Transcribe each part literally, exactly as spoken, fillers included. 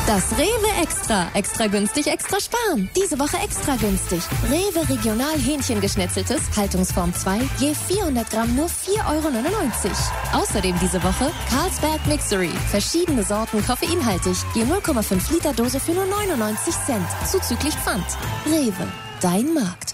Das Rewe Extra. Extra günstig, extra sparen. Diese Woche extra günstig. Rewe Regional Hähnchengeschnetzeltes, Haltungsform zwei, je vierhundert Gramm nur vier Euro neunundneunzig. Außerdem diese Woche Carlsberg Mixery. Verschiedene Sorten koffeinhaltig, je null Komma fünf Liter Dose für nur neunundneunzig Cent. Zuzüglich Pfand. Rewe, dein Markt.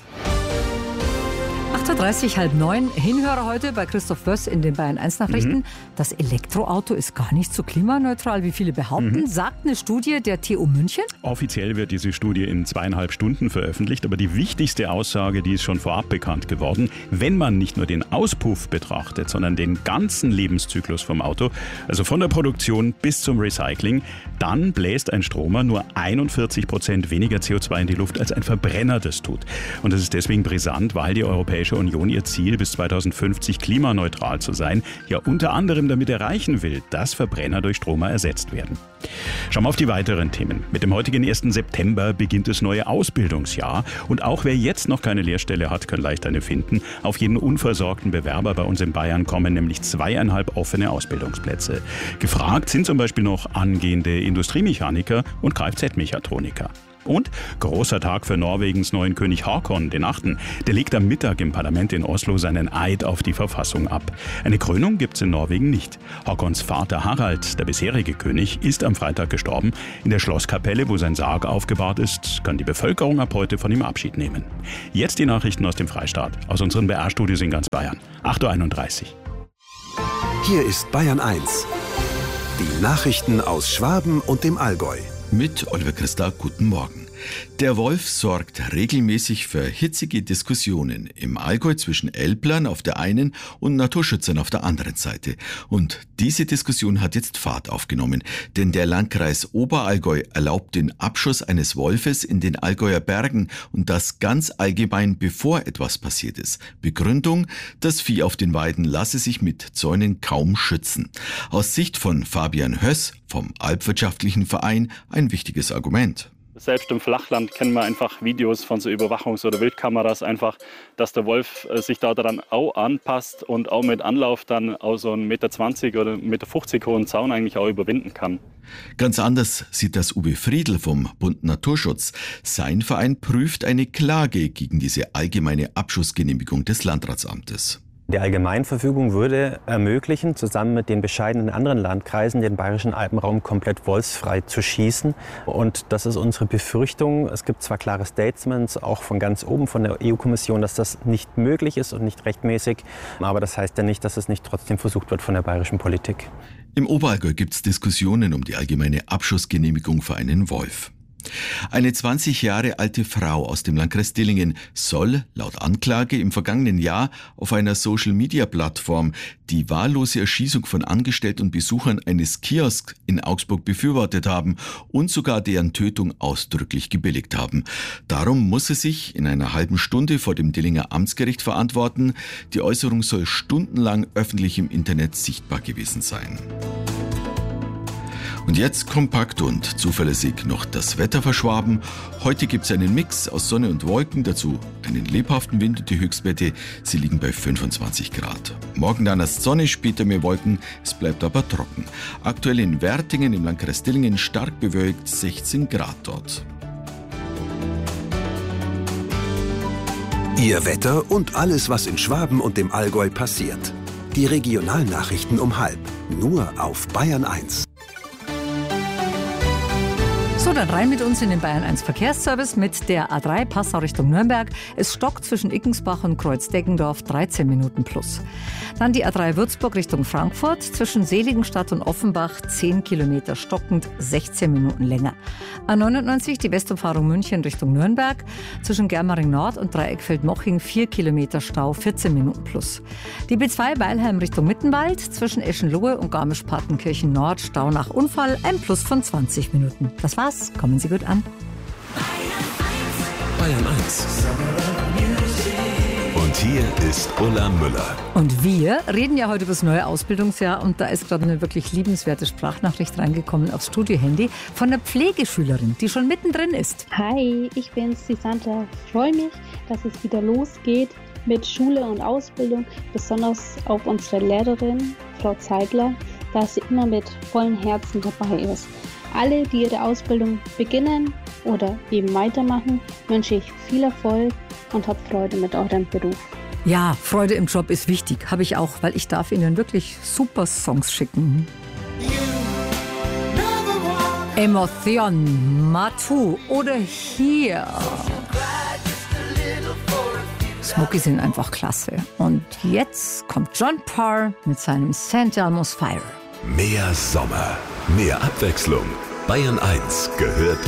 acht Uhr dreißig, halb neun. Hinhörer heute bei Christoph Böss in den Bayern eins Nachrichten. Mhm. Das Elektroauto ist gar nicht so klimaneutral, wie viele behaupten, mhm. sagt eine Studie der T U München. Offiziell wird diese Studie in zweieinhalb Stunden veröffentlicht, aber die wichtigste Aussage, die ist schon vorab bekannt geworden. Wenn man nicht nur den Auspuff betrachtet, sondern den ganzen Lebenszyklus vom Auto, also von der Produktion bis zum Recycling, dann bläst ein Stromer nur einundvierzig Prozent weniger C O zwei in die Luft, als ein Verbrenner das tut. Und das ist deswegen brisant, weil die Europäische Union ihr Ziel bis zweitausendfünfzig klimaneutral zu sein, ja unter anderem damit erreichen will, dass Verbrenner durch Stromer ersetzt werden. Schauen wir auf die weiteren Themen. Mit dem heutigen ersten September beginnt das neue Ausbildungsjahr und auch wer jetzt noch keine Lehrstelle hat, kann leicht eine finden. Auf jeden unversorgten Bewerber bei uns in Bayern kommen nämlich zweieinhalb offene Ausbildungsplätze. Gefragt sind zum Beispiel noch angehende Industriemechaniker und Kfz-Mechatroniker. Und großer Tag für Norwegens neuen König Haakon den Achten. Der legt am Mittag im Parlament in Oslo seinen Eid auf die Verfassung ab. Eine Krönung gibt's in Norwegen nicht. Haakons Vater Harald, der bisherige König, ist am Freitag gestorben. In der Schlosskapelle, wo sein Sarg aufgebahrt ist, kann die Bevölkerung ab heute von ihm Abschied nehmen. Jetzt die Nachrichten aus dem Freistaat, aus unseren B R-Studios in ganz Bayern. acht Uhr einunddreißig. Hier ist Bayern eins. Die Nachrichten aus Schwaben und dem Allgäu. Mit Oliver Christa, guten Morgen. Der Wolf sorgt regelmäßig für hitzige Diskussionen im Allgäu zwischen Elblern auf der einen und Naturschützern auf der anderen Seite. Und diese Diskussion hat jetzt Fahrt aufgenommen, denn der Landkreis Oberallgäu erlaubt den Abschuss eines Wolfes in den Allgäuer Bergen und das ganz allgemein, bevor etwas passiert ist. Begründung: Das Vieh auf den Weiden lasse sich mit Zäunen kaum schützen. Aus Sicht von Fabian Höss vom Alpwirtschaftlichen Verein ein wichtiges Argument. Selbst im Flachland kennen wir einfach Videos von so Überwachungs- oder Wildkameras einfach, dass der Wolf sich da dann auch anpasst und auch mit Anlauf dann auch so einen eins Komma zwanzig Meter oder eins Komma fünfzig Meter hohen Zaun eigentlich auch überwinden kann. Ganz anders sieht das Uwe Friedl vom Bund Naturschutz. Sein Verein prüft eine Klage gegen diese allgemeine Abschussgenehmigung des Landratsamtes. Die Allgemeinverfügung würde ermöglichen, zusammen mit den bescheidenen anderen Landkreisen den bayerischen Alpenraum komplett wolfsfrei zu schießen. Und das ist unsere Befürchtung. Es gibt zwar klare Statements, auch von ganz oben von der E U-Kommission, dass das nicht möglich ist und nicht rechtmäßig. Aber das heißt ja nicht, dass es nicht trotzdem versucht wird von der bayerischen Politik. Im Oberallgäu gibt es Diskussionen um die allgemeine Abschussgenehmigung für einen Wolf. Eine zwanzig Jahre alte Frau aus dem Landkreis Dillingen soll laut Anklage im vergangenen Jahr auf einer Social-Media-Plattform die wahllose Erschießung von Angestellten und Besuchern eines Kiosks in Augsburg befürwortet haben und sogar deren Tötung ausdrücklich gebilligt haben. Darum muss sie sich in einer halben Stunde vor dem Dillinger Amtsgericht verantworten. Die Äußerung soll stundenlang öffentlich im Internet sichtbar gewesen sein. Und jetzt kompakt und zuverlässig noch das Wetter für Schwaben. Heute gibt es einen Mix aus Sonne und Wolken, dazu einen lebhaften Wind und die Höchstwerte, sie liegen bei fünfundzwanzig Grad. Morgen dann erst Sonne, später mehr Wolken, es bleibt aber trocken. Aktuell in Wertingen im Landkreis Dillingen stark bewölkt, sechzehn Grad dort. Ihr Wetter und alles, was in Schwaben und dem Allgäu passiert. Die Regionalnachrichten um halb, nur auf Bayern eins. So, dann rein mit uns in den Bayern eins Verkehrsservice mit der A drei Passau Richtung Nürnberg. Es stockt zwischen Ickensbach und Kreuzdeggendorf dreizehn Minuten plus. Dann die A drei Würzburg Richtung Frankfurt, zwischen Seligenstadt und Offenbach zehn Kilometer stockend, sechzehn Minuten länger. A neunundneunzig die Westumfahrung München Richtung Nürnberg, zwischen Germering Nord und Dreieckfeld-Moching vier Kilometer Stau, vierzehn Minuten plus. Die B zwei Beilheim Richtung Mittenwald, zwischen Eschenlohe und Garmisch-Partenkirchen Nord Stau nach Unfall, ein Plus von zwanzig Minuten. Das war's. Kommen Sie gut an. Bayern eins. Und hier ist Ulla Müller. Und wir reden ja heute über das neue Ausbildungsjahr und da ist gerade eine wirklich liebenswerte Sprachnachricht reingekommen aufs Studiohandy von einer Pflegeschülerin, die schon mittendrin ist. Hi, ich bin's, die Sandra. Ich freue mich, dass es wieder losgeht mit Schule und Ausbildung, besonders auf unsere Lehrerin, Frau Zeigler, da sie immer mit vollem Herzen dabei ist. alle, die ihre Ausbildung beginnen oder eben weitermachen, wünsche ich viel Erfolg und habt Freude mit eurem Beruf. Ja, Freude im Job ist wichtig, habe ich auch, weil ich darf Ihnen wirklich super Songs schicken. Emotion, Matu oder hier. Smokey sind einfach klasse. Und jetzt kommt John Parr mit seinem Saint Elmo's Fire. Mehr Sommer, mehr Abwechslung. Bayern eins gehört